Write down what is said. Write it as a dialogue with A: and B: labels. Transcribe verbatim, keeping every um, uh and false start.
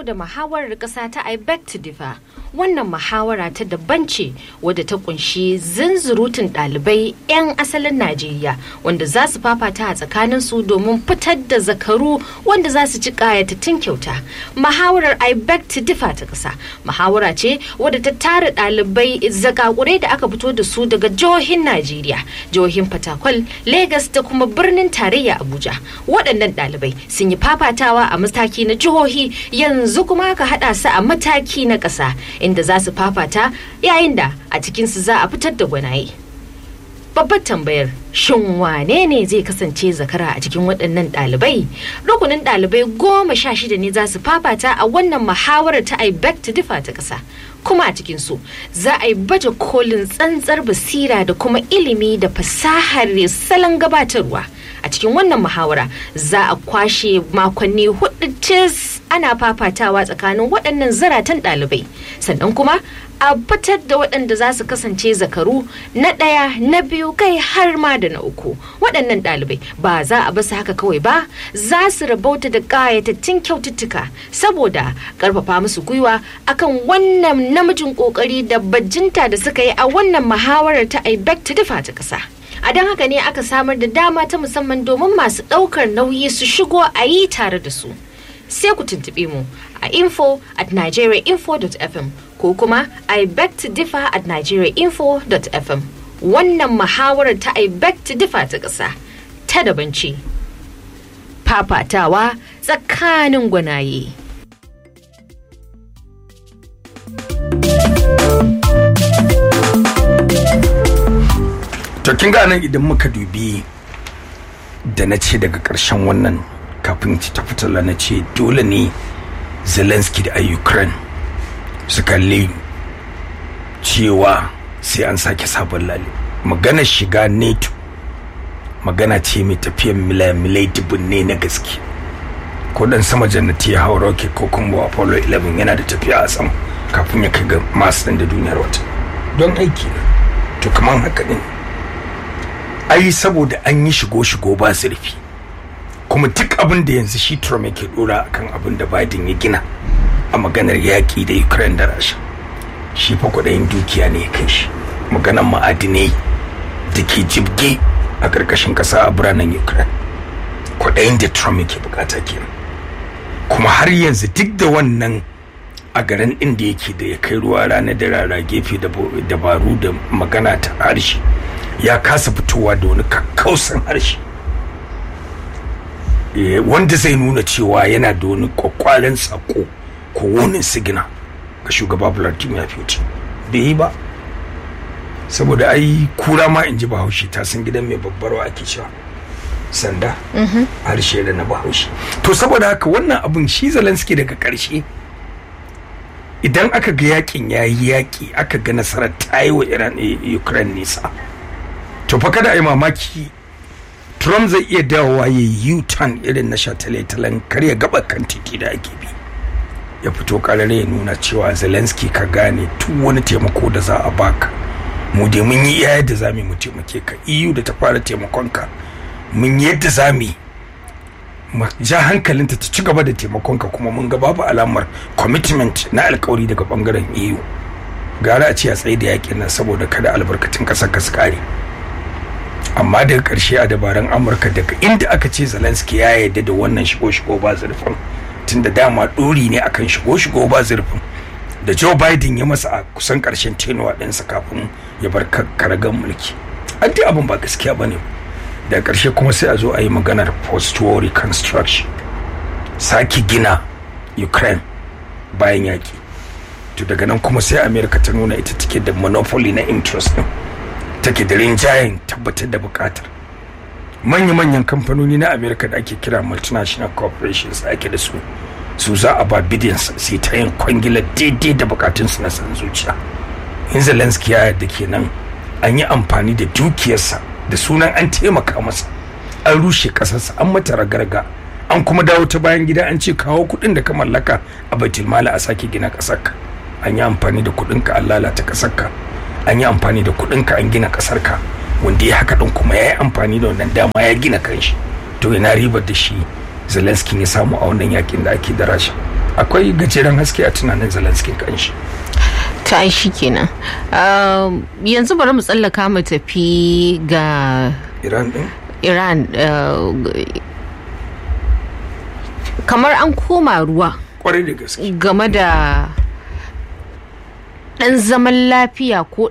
A: da muhawarar ƙasa ta I beg to differ. Wannan muhawara ta daban ce wadda ta kunshi zunzurutun ɗalibai 'yan asalin Najeriya wanda za su fafata a tsakanin su domin fitar da zakaru wanda za su ci ƙayatattun kyauta. Muhawarar I beg to differ ta ƙasa muhawara ce wadda ta tara ɗalibai zakakurai da aka fito da su daga jihohin Najeriya, jihohin Fatakwal, Lagos da kuma birnin tarayya Abuja. Waɗannan ɗalibai sun yi fafatawa a mataki na jihohi, yanzu kuma aka haɗa su a mataki na ƙasa inda za su fafata yayin da a cikinsu za a fitar da gwanaye. Babbar tambayar, shin wane ne zai kasance zakara a cikin waɗannan ɗalibai? Rukunin ɗalibai goma sha shida ne za su fafata a wannan muhawarar ta I beg to differ ta ƙasa. Kuma a cikinsu za a yi baje kolin tsantsar basira da kuma ilimi da fasahar salon gabatarwa. A cikin wannan muhawara za a kwashe makonni hudu tis ana fafatawa tsakanin waɗannan zaratan ɗalibai, sannan kuma a fitar da waɗanda za su kasance zakaru na ɗaya, na biyu, kai har ma da na uku. Waɗannan ɗalibai ba za a basu haka kawai ba, za su rabauta da ƙayatattun kyaututtuka saboda ƙarfafa musu gwiwa akan wannan namijin ƙoƙari da bajinta da suka yi a wannan muhawarar ta I beg to differ ta ƙasa. A don haka ne aka samar da dama ta musamman domin masu ɗaukar nauyi su shigo a yi tare da su. Sai ku tuntuɓe mu a info at nigeriainfo dot f m ko kuma I beg to differ at nigeriainfo dot f m. Wannan muhawarar ta I beg to differ ta ƙasa ta daban ce. Fafatawa tsakanin gwanaye.
B: To kin ga nan idan muka dubi da na ce daga ƙarshen wannan kafin ta fitala na ce dole ne Zelensky da Ukraine su kalli cewa sai an sake sabon lale. Magana shiga NATO magana ce mai tafiyan milamilai dubunne na gaske. Ko dan sama jannati ya hawa rocket ko kuma Apollo eleven yana da tafiya a sama kafin ya kai ga masu da duniyar wata. Don aiki ne. To kaman haka ne. Ai saboda an yi shigo-shigo ba zurfi kuma duk abin da yanzu shi Trump yake dora akan abin da Biden ya gina a maganar yaƙi da Ukraine da Russia, shi fa kudayin dukiya ne ya kai shi maganar ma'adinai da ke jibge a ƙarƙashin ƙasa a biranen Ukraine, kudayin da Trump yake bukata kenan. Kuma har yanzu duk da wannan a garin inda yake da ya kai ruwa rana da rara gefe da dabaru da magana ta harshe ya kasa fitowa da wani kakkausan harshe wanda zai nuna cewa yana da wani kwakwalen sako ko wani sigina ga shugaba Vladimir Putin. Bai yi ba, saboda ai kura ma in ji Bahaushe ta san gidan mai babbarwa ake cewa sanda harshe da na Bahaushe. To saboda haka wannan abin shi Zelensky daga ƙarshe idan aka ga yakin yayi yaki aka ga nasarar ta yi wa Iran Ukraine nisa, to fa kada ai mamaki Trump zai iya dawowa ya yi U-turn irin na shataletalen karya gaba kan titi da ake bi, ya fito karare ya nuna cewa Zelensky ka gane tun wani taimako da za a baka mu dai mun yi iya yadda za mu taimake ka. E U da ta fara taimakon ka mun yi yadda za mu ja hankalinta ta ci gaba da taimakon ka, kuma mun ga babu alamar commitment na alkawari daga bangaren E U. Gara a ce a tsaye da yakin nan saboda kada albarkatun kasar ka su kare. Amma daga ƙarshe a dabarun Amurka daga inda aka ce Zelensky ya yarda da wannan shigo-shigo ba zurfin, tunda dama ɗori ne akan shigo-shigo ba zurfin da Joe Biden ya masa a kusan ƙarshen tenuwa ɗinsa kafin ya bar karagan mulki. Addi abin ba gaskiya ba ne. Daga ƙarshe kuma sai a zo a yi maganar post-war reconstruction, sake gina Ukraine bayan yaƙi. To daga nan kuma sai Amerika ta nuna ita take da monopoly na interest ɗin, take da rinjayen tabbatar da bukatar. Manya-manyan kamfanoni na Amerika da ake kira multinational corporations ake da su su za a ba billions sai ta yin kwangila daidai da bukatunsu na san zuciya. In Zelensky ya yarda kenan an yi amfani da dukiyarsa da sunan an taimaka masa, an rushe kasarsa, an mata ragarga, an kuma dawo ta bayan gida an ce kawo kuɗin da ka mallaka a baitul mali a sake gina kasarka. An yi amfani da kuɗinka an lalata kasarka, an yi amfani da kuɗinka an gina kasarka, wanda ya haka ɗin kuma ya yi amfani da wannan dama ya gina kanshi. To ina ribar da shi Zelensky ya samu a wannan yakin da ake da Rasha? akwai gajeren haske a tunanin Zelensky kanshi.
A: ta shi kenan. Uh, yanzu bari mu tsallaka mu tafi ga
B: Iran din
A: Iran. Uh, kamar an koma ruwa
B: kwarai da gaske
A: game da dan zaman lafiya ko